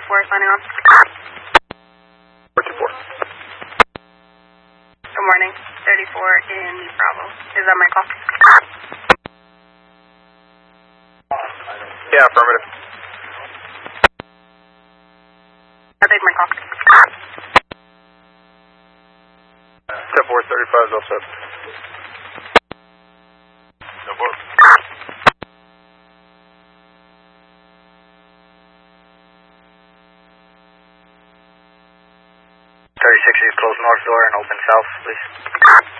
4 signing on. 424. Good morning. 34 in Bravo. Is that my call? Yeah, affirmative. I take my call. 10-4-35 is all set. No more. 36, close north door and open south, please.